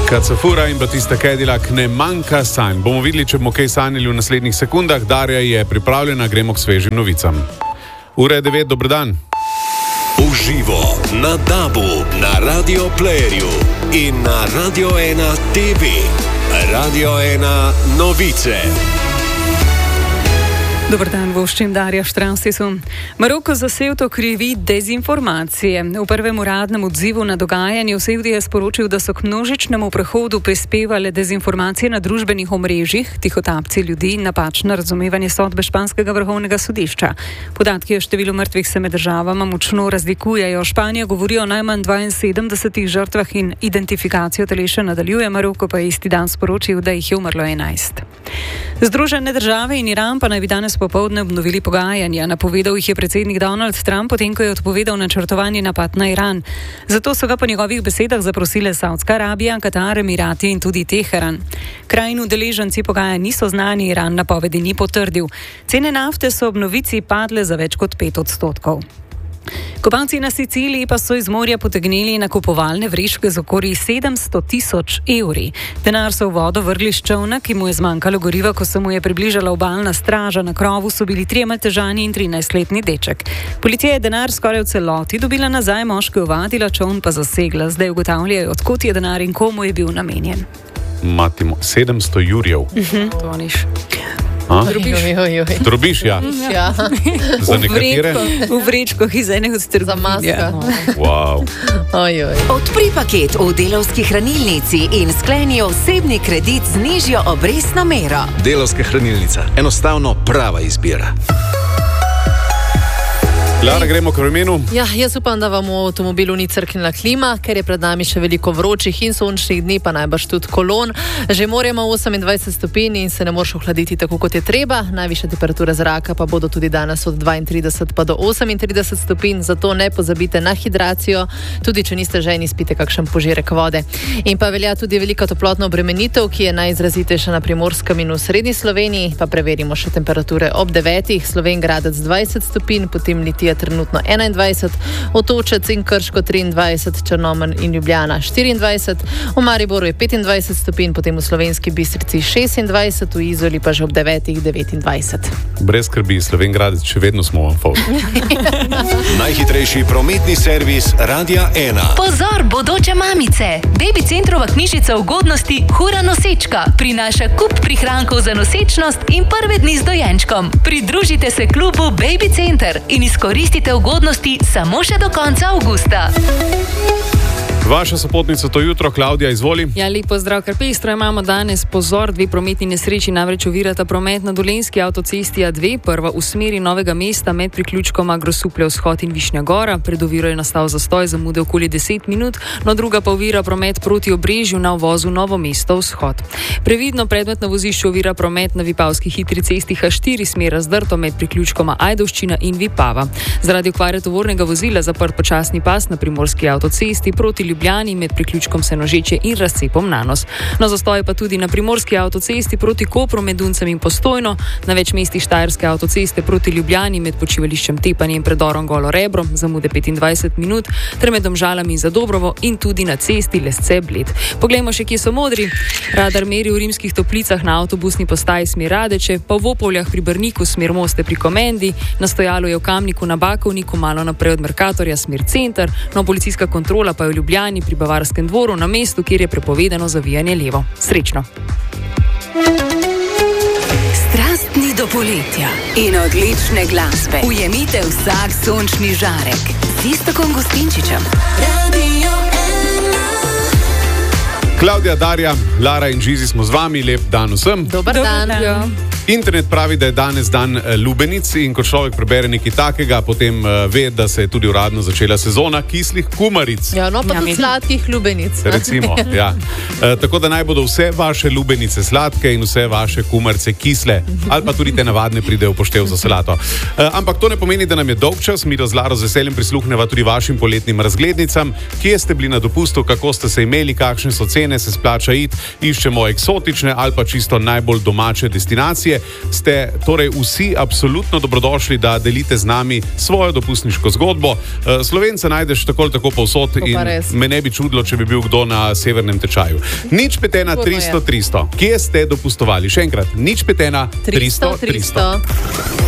Kacafura in Batista Cadillac, ne manjka sanj. Bomo videli, če bomo kaj sanjali v naslednjih sekundah. Darja je pripravljena, gremo k svežim novicam. Ura je 9, dober dan. Uživo na DAB-u, na Radio Playerju in na Radio 1 TV. Radio 1 novice. Dobar dan, voščim Darja Štransisu. Maroko za Sevto krivi dezinformacije. V prvem uradnem odzivu na dogajanje v Sevdi je sporočil, da so k množičnemu prehodu prispevale dezinformacije na družbenih omrežjih, tihotapci ljudi in napačno razumevanje sodbe španskega vrhovnega sodišča. Podatki o številu mrtvih se med državama močno razlikujejo. Španija govori o najmanj 72 žrtvah in identifikacijo telesa nadaljuje. Maroko pa je isti dan sporočil, da jih je umrlo 11. Združene države in Iran pa naj bi danes popoldne obnovili pogajanja. Napovedal jih je predsednik Donald Trump, potem ko je odpovedal načrtovani napad na Iran. Zato so ga po njegovih besedah zaprosile Saudska Arabija, Katar, Emirati in tudi Teheran. Kraj in udeleženci pogajanj niso znani, Iran napovedi ni potrdil. Cene nafte so ob novici padle za več kot 5%. Kopalci na Siciliji pa so iz morja potegnili nakupovalne vrečke z okoli 700 000 evri. Denar so v vodo vrgli s čolna, ki mu je zmanjkalo goriva, ko se mu je približala obalna straža. Na krovu so bili 3 Maltežani in 13-letni deček. Policija je denar skoraj v celoti dobila nazaj, moški ovadila, čoln pa zasegla. Zdaj ugotavljajo, odkot je denar in komu je bil namenjen. Matimo, 700 jurjev. To niš. Drobiš, ja. Za nekatere? V vrečkoh iz ene od trgovin. Za maska. Wow. Odpri paket v Delavski hranilnici in skleni osebni kredit z nižjo obrestno mero. Delavska hranilnica. Enostavno prava izbira. Lara, gremo k vremenu. Ja, jaz upam, da vam v avtomobilu ni crknila klima, ker je pred nami še veliko vročih in sončnih dni, pa najbrž tudi kolon. Že morje ima 28 stopinj in se ne moreš ohladiti tako, kot je treba. Najvišje temperature zraka pa bodo tudi danes od 32 pa do 38 stopinj, zato ne pozabite na hidracijo, tudi če niste žejni, spite kakšen požirek vode. In pa velja tudi velika toplotna obremenitev, ki je najizrazitejša na Primorskem in v srednji Sloveniji. Pa preverimo še temperature ob 9. Slovenj Gradec 20 stopinj, potem Litija trenutno 21, Otočec in Krško 23, Črnomelj in Ljubljana 24, v Mariboru je 25 stopinj, potem v Slovenski Bistrici 26, v Izoli pa že ob 9. 29. Brez skrbi, Slovenj Gradec, še vedno smo vam fotili. Najhitrejši prometni servis Radia 1. Pozor, bodoče mamice! Baby Centrova knjižica ugodnosti Hura nosečka prinaša kup prihrankov za nosečnost in prve dni z dojenčkom. Pridružite se klubu Baby Center in izkoristite ugodnosti samo še do konca avgusta. Vaša sopotnica to jutro, Klaudija, izvoli. Ja, lep pozdrav, kar pestro imamo danes. Pozor, 2 prometni nesreči namreč ovirata promet na Dolenjski avtocesti A2, prva v smeri Novega mesta med priključkoma Grosuplje vzhod in Višnja Gora. Pred oviro je nastal zastoj, zamude okoli 10 minut, no druga pa ovira promet proti Obrežju na uvozu Novo mesto vzhod. Previdno, predmet na vozišču ovira promet na Vipavski hitri cesti H4, smer razdrto med priključkoma Ajdovščina in Vipava. Zaradi okvare tovornega vozila zaprt počasni pas na Primorski avtocesti proti Ljubljani med priključkom Senožeče in razcepom Nanos. No, zastoj pa tudi na Primorski avtocesti proti Kopru med Duncem in Postojno, na več mestih Štajerske avtoceste proti Ljubljani med počivališčem Tepanje in predorom Golo Rebro, zamude 25 minut, ter med Domžalami za Dobrovo in tudi na cesti Lesce Bled. Poglejmo še, kje so modri. Radar meri v Rimskih Toplicah na avtobusni postaji smer Radeče, pa v Vopolljah pri Brniku smer Moste pri Komendi, na stojalu je v Kamniku na Bakovniku, malo naprej od Merkatorja smer Center, no policijska kontrola pa je v Ljubljani pri Bavarskem dvoru na mestu, kjer je prepovedano zavijanje levo. Srečno! Strastni do poletja in odlične glasbe. Ujemite vsak sončni žarek z Iztokom Gostinčičem. Radio 1. Klaudija, Darja, Lara in Žizi smo z vami, lep dan vsem. Dobar dan. Internet pravi, da je danes dan lubenic in ko človek prebere nekaj takega, potem ve, da se je tudi uradno začela sezona kislih kumaric. Ja, no pa tudi sladkih lubenic. Recimo, ja. Tako da naj bodo vse vaše lubenice sladke in vse vaše kumarice kisle. Ali pa tudi te navadne pridejo poštev za salato. Ampak to ne pomeni, da nam je dolg čas. Mi z Laro z veseljem prisluhneva tudi vašim poletnim razglednicam. Kje ste bili na dopustu, kako ste se imeli, kakšne so cene, se splača iti, iščemo eksotične ali pa čisto najbolj domače destinacije. destinacije, ste torej vsi absolutno dobrodošli, da delite z nami svojo dopustniško zgodbo. Slovence najdeš tako ali tako povsod in me ne bi čudilo, če bi bil kdo na severnem tečaju. 051 300 300. Kje ste dopustovali? Še enkrat, 051 300 300.